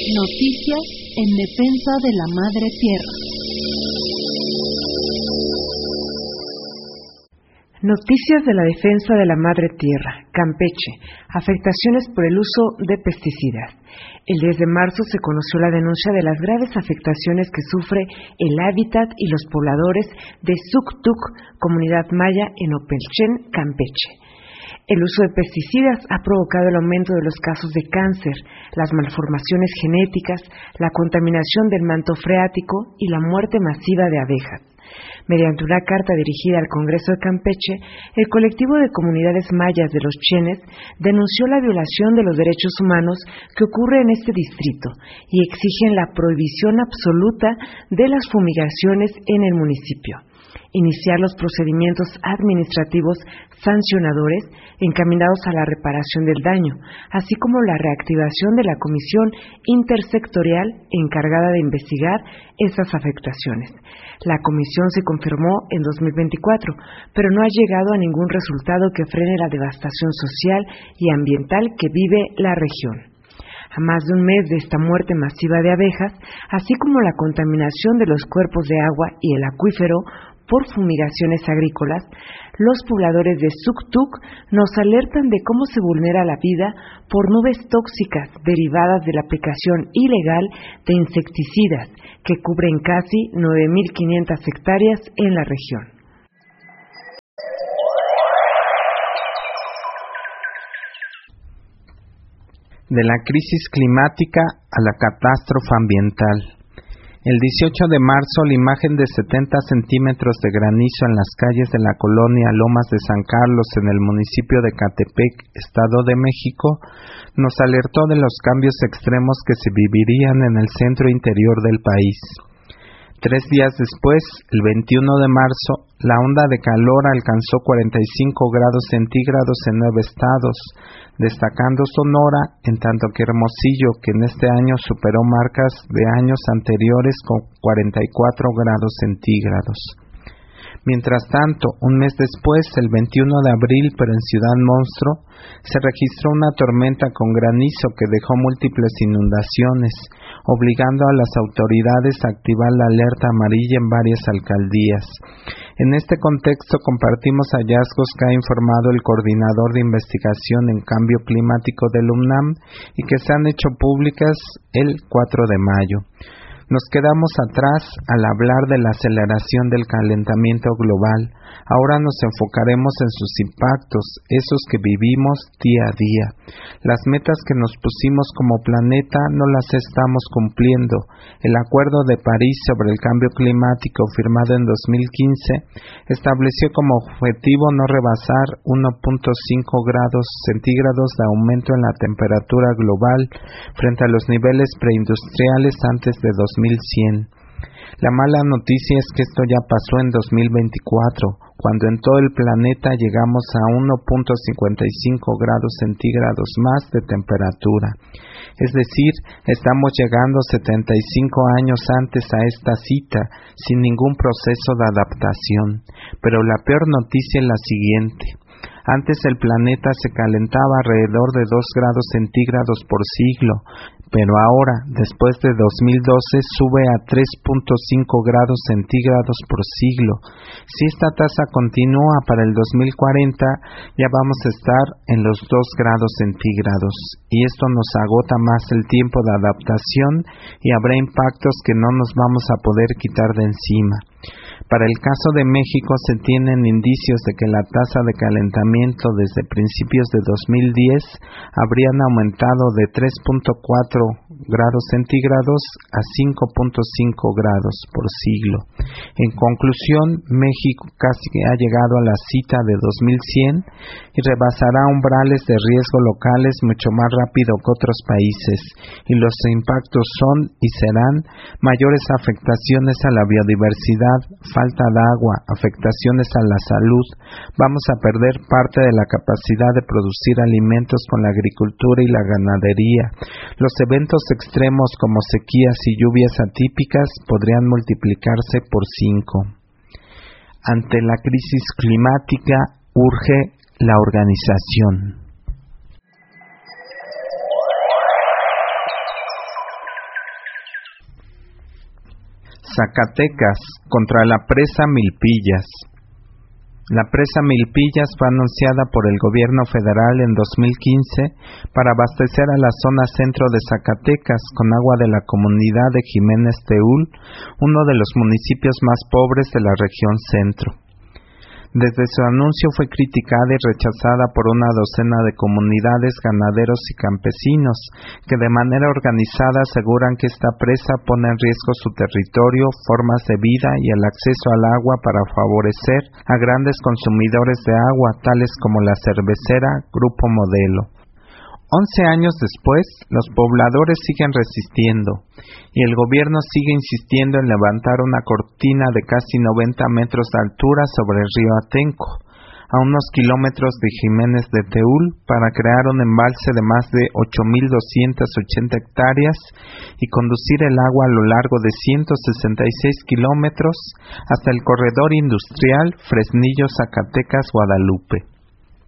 Noticias en defensa de la Madre Tierra. Noticias de la defensa de la Madre Tierra. Campeche. Afectaciones por el uso de pesticidas. El 10 de marzo se conoció la denuncia de las graves afectaciones que sufre el hábitat y los pobladores de Suctuc, comunidad maya en Opelchen, Campeche. El uso de pesticidas ha provocado el aumento de los casos de cáncer, las malformaciones genéticas, la contaminación del manto freático y la muerte masiva de abejas. Mediante una carta dirigida al Congreso de Campeche, el colectivo de comunidades mayas de los Chenes denunció la violación de los derechos humanos que ocurre en este distrito y exigen la prohibición absoluta de las fumigaciones en el municipio. Iniciar los procedimientos administrativos sancionadores encaminados a la reparación del daño, así como la reactivación de la comisión intersectorial encargada de investigar esas afectaciones. La comisión se confirmó en 2024, pero no ha llegado a ningún resultado que frene la devastación social y ambiental que vive la región. A más de un mes de esta muerte masiva de abejas, así como la contaminación de los cuerpos de agua y el acuífero por fumigaciones agrícolas, los pobladores de Suctuc nos alertan de cómo se vulnera la vida por nubes tóxicas derivadas de la aplicación ilegal de insecticidas que cubren casi 9.500 hectáreas en la región. De la crisis climática a la catástrofe ambiental. El 18 de marzo, la imagen de 70 centímetros de granizo en las calles de la colonia Lomas de San Carlos en el municipio de Catepec, Estado de México, nos alertó de los cambios extremos que se vivirían en el centro interior del país. 3 días después, el 21 de marzo, la onda de calor alcanzó 45 grados centígrados en 9 estados, destacando Sonora, en tanto que Hermosillo, que en este año superó marcas de años anteriores con 44 grados centígrados. Mientras tanto, un mes después, el 21 de abril, pero en Ciudad Monstruo, se registró una tormenta con granizo que dejó múltiples inundaciones, obligando a las autoridades a activar la alerta amarilla en varias alcaldías. En este contexto compartimos hallazgos que ha informado el Coordinador de Investigación en Cambio Climático del UNAM y que se han hecho públicas el 4 de mayo. Nos quedamos atrás al hablar de la aceleración del calentamiento global. Ahora nos enfocaremos en sus impactos, esos que vivimos día a día. Las metas que nos pusimos como planeta no las estamos cumpliendo. El Acuerdo de París sobre el Cambio Climático, firmado en 2015, estableció como objetivo no rebasar 1.5 grados centígrados de aumento en la temperatura global frente a los niveles preindustriales antes de 2100. La mala noticia es que esto ya pasó en 2024, cuando en todo el planeta llegamos a 1.55 grados centígrados más de temperatura. Es decir, estamos llegando 75 años antes a esta cita, sin ningún proceso de adaptación. Pero la peor noticia es la siguiente. Antes el planeta se calentaba alrededor de 2 grados centígrados por siglo, pero ahora, después de 2012, sube a 3.5 grados centígrados por siglo. Si esta tasa continúa para el 2040, ya vamos a estar en los 2 grados centígrados, y esto nos agota más el tiempo de adaptación y habrá impactos que no nos vamos a poder quitar de encima. Para el caso de México se tienen indicios de que la tasa de calentamiento desde principios de 2010 habrían aumentado de 3.4 grados centígrados a 5.5 grados por siglo. En conclusión, México casi ha llegado a la cita de 2100 y rebasará umbrales de riesgo locales mucho más rápido que otros países, y los impactos son y serán mayores afectaciones a la biodiversidad, falta de agua, afectaciones a la salud. Vamos a perder parte de la capacidad de producir alimentos con la agricultura y la ganadería. Los eventos extremos como sequías y lluvias atípicas podrían multiplicarse por 5. Ante la crisis climática urge la organización. Zacatecas, contra la presa Milpillas. La presa Milpillas fue anunciada por el gobierno federal en 2015 para abastecer a la zona centro de Zacatecas con agua de la comunidad de Jiménez Teúl, uno de los municipios más pobres de la región centro. Desde su anuncio fue criticada y rechazada por una docena de comunidades, ganaderos y campesinos, que de manera organizada aseguran que esta presa pone en riesgo su territorio, formas de vida y el acceso al agua para favorecer a grandes consumidores de agua, tales como la cervecera Grupo Modelo. 11 años después, los pobladores siguen resistiendo y el gobierno sigue insistiendo en levantar una cortina de casi 90 metros de altura sobre el río Atenco, a unos kilómetros de Jiménez de Teúl, para crear un embalse de más de 8.280 hectáreas y conducir el agua a lo largo de 166 kilómetros hasta el corredor industrial Fresnillo-Zacatecas-Guadalupe.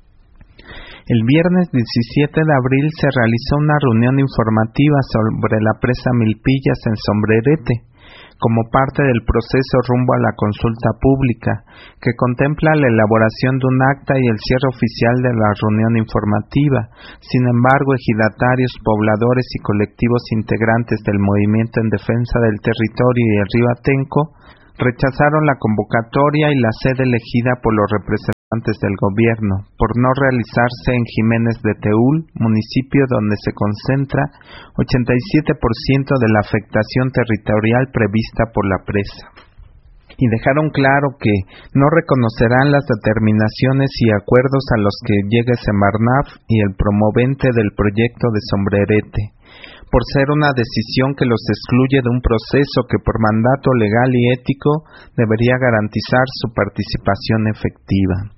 El viernes 17 de abril se realizó una reunión informativa sobre la presa Milpillas en Sombrerete, como parte del proceso rumbo a la consulta pública, que contempla la elaboración de un acta y el cierre oficial de la reunión informativa. Sin embargo, ejidatarios, pobladores y colectivos integrantes del movimiento en defensa del territorio y el río Atenco rechazaron la convocatoria y la sede elegida por los representantes del gobierno, por no realizarse en Jiménez de Teúl, municipio donde se concentra 87% de la afectación territorial prevista por la presa. Y dejaron claro que no reconocerán las determinaciones y acuerdos a los que llegue Semarnat y el promovente del proyecto de Sombrerete, por ser una decisión que los excluye de un proceso que por mandato legal y ético debería garantizar su participación efectiva.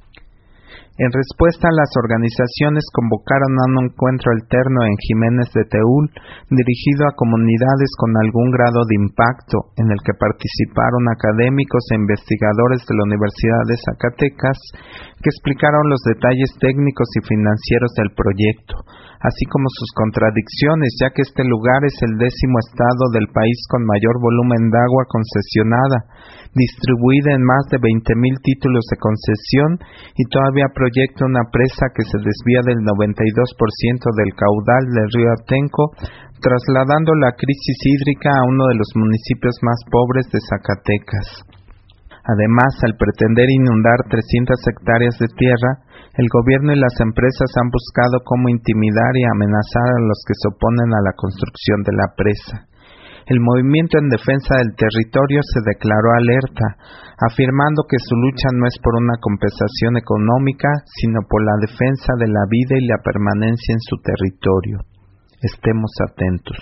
En respuesta, las organizaciones convocaron a un encuentro alterno en Jiménez de Teúl, dirigido a comunidades con algún grado de impacto, en el que participaron académicos e investigadores de la Universidad de Zacatecas, que explicaron los detalles técnicos y financieros del proyecto, así como sus contradicciones, ya que este lugar es el 10º estado del país con mayor volumen de agua concesionada, distribuida en más de 20,000 títulos de concesión, y todavía proyecta una presa que se desvía del 92% del caudal del río Atenco, trasladando la crisis hídrica a uno de los municipios más pobres de Zacatecas. Además, al pretender inundar 300 hectáreas de tierra, el gobierno y las empresas han buscado cómo intimidar y amenazar a los que se oponen a la construcción de la presa. El movimiento en defensa del territorio se declaró alerta, afirmando que su lucha no es por una compensación económica, sino por la defensa de la vida y la permanencia en su territorio. Estemos atentos.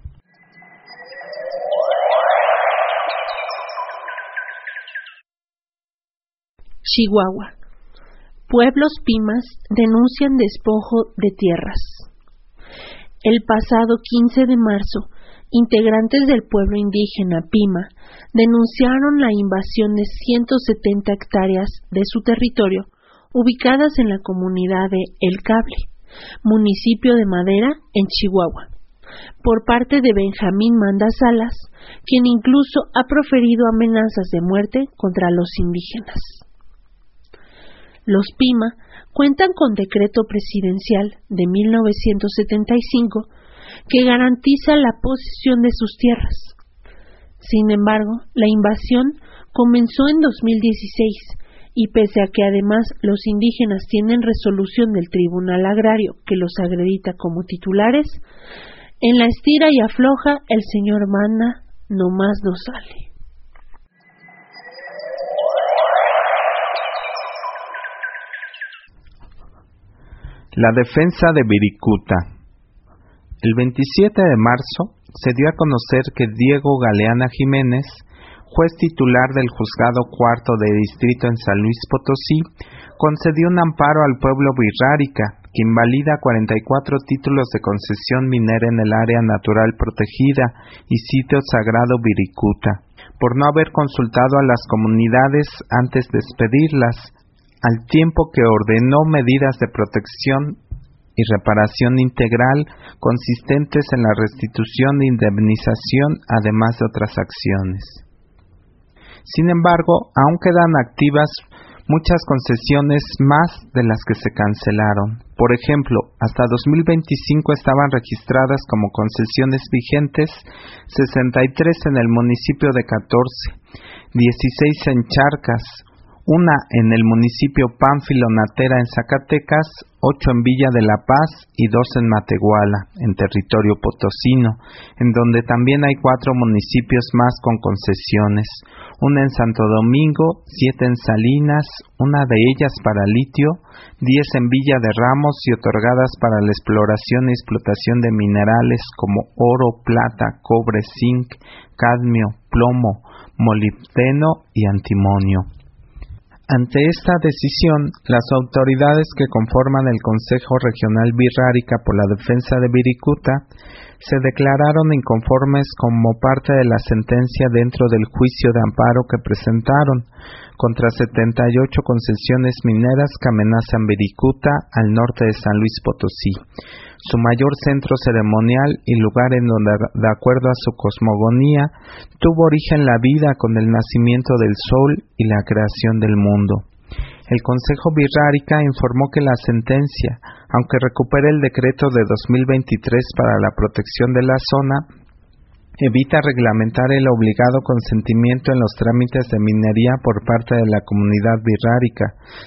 Chihuahua. Pueblos Pimas denuncian despojo de tierras. El pasado 15 de marzo, integrantes del pueblo indígena Pima denunciaron la invasión de 170 hectáreas de su territorio ubicadas en la comunidad de El Cable, municipio de Madera, en Chihuahua, por parte de Benjamín Manda Salas, quien incluso ha proferido amenazas de muerte contra los indígenas. Los Pima cuentan con decreto presidencial de 1975 que garantiza la posesión de sus tierras. Sin embargo, la invasión comenzó en 2016 y pese a que además los indígenas tienen resolución del Tribunal Agrario que los acredita como titulares, en la estira y afloja el señor Manda nomás no sale. La defensa de Viricuta. El 27 de marzo se dio a conocer que Diego Galeana Jiménez, juez titular del Juzgado Cuarto de Distrito en San Luis Potosí, concedió un amparo al pueblo Wixárika, que invalida 44 títulos de concesión minera en el área natural protegida y sitio sagrado Viricuta, por no haber consultado a las comunidades antes de expedirlas, al tiempo que ordenó medidas de protección y reparación integral consistentes en la restitución de indemnización, además de otras acciones. Sin embargo, aún quedan activas muchas concesiones más de las que se cancelaron. Por ejemplo, hasta 2025 estaban registradas como concesiones vigentes 63 en el municipio de 14, 16 en Charcas, una en el municipio Pánfilo Natera en Zacatecas, 8 en Villa de La Paz y 2 en Matehuala, en territorio potosino, en donde también hay 4 municipios más con concesiones, una en Santo Domingo, 7 en Salinas, una de ellas para litio, 10 en Villa de Ramos y otorgadas para la exploración y explotación de minerales como oro, plata, cobre, zinc, cadmio, plomo, molibdeno y antimonio. Ante esta decisión, las autoridades que conforman el Consejo Regional Birrárica por la Defensa de Virikuta se declararon inconformes como parte de la sentencia dentro del juicio de amparo que presentaron contra 78 concesiones mineras que amenazan Virikuta al norte de San Luis Potosí, su mayor centro ceremonial y lugar en donde, de acuerdo a su cosmogonía, tuvo origen la vida con el nacimiento del sol y la creación del mundo. El Consejo Birrárica informó que la sentencia, aunque recupera el decreto de 2023 para la protección de la zona, evita reglamentar el obligado consentimiento en los trámites de minería por parte de la comunidad birrárica,